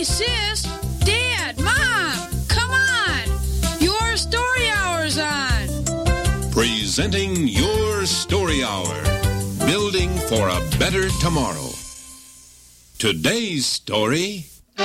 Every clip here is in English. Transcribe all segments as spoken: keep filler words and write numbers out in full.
Sis, Dad, Mom, come on. Your Story Hour's on. Presenting Your Story Hour. Building for a better tomorrow. Today's story...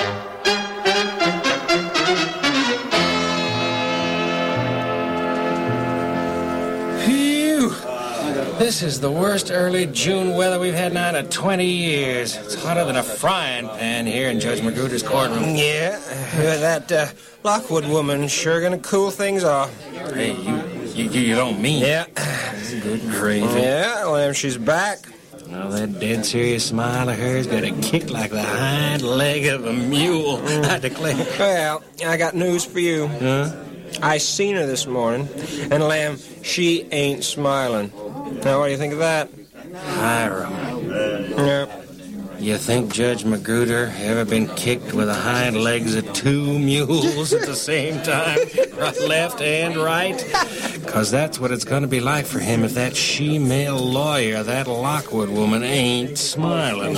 Phew! This is the worst early June weather we've had now in twenty years. It's hotter than a frying pan here in Judge Magruder's courtroom. Yeah, that uh, Lockwood woman sure gonna cool things off. Hey, you, you, you don't mean... Yeah. Good gravy. Yeah, well, she's back. Oh, that dead serious smile of hers got a kick like the hind leg of a mule, I declare. Well, I got news for you. Huh? I seen her this morning, and, Lamb, she ain't smiling. Now, what do you think of that? Hiram. Yeah. You think Judge Magruder ever been kicked with the hind legs of two mules at the same time? Right, left and right? Because that's what it's going to be like for him if that she-male lawyer, that Lockwood woman, ain't smiling.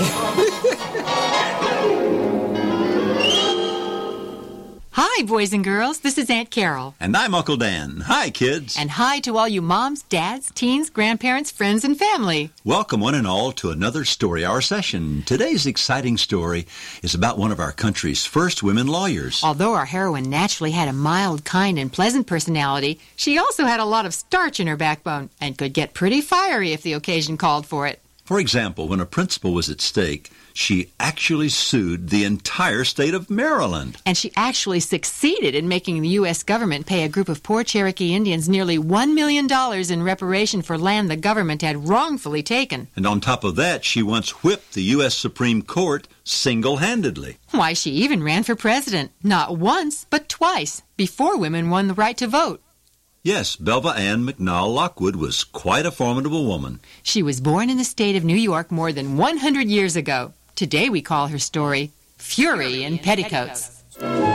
Hi, boys and girls. This is Aunt Carol. And I'm Uncle Dan. Hi, kids. And hi to all you moms, dads, teens, grandparents, friends, and family. Welcome, one and all, to another Story Hour session. Today's exciting story is about one of our country's first women lawyers. Although our heroine naturally had a mild, kind, and pleasant personality, she also had a lot of starch in her backbone and could get pretty fiery if the occasion called for it. For example, when a principal was at stake, she actually sued the entire state of Maryland. And she actually succeeded in making the U S government pay a group of poor Cherokee Indians nearly one million dollars in reparation for land the government had wrongfully taken. And on top of that, she once whipped the U S Supreme Court single-handedly. Why, she even ran for president, not once, but twice, before women won the right to vote. Yes, Belva Ann McNall Lockwood was quite a formidable woman. She was born in the state of New York more than one hundred years ago. Today we call her story Fury in Petticoats.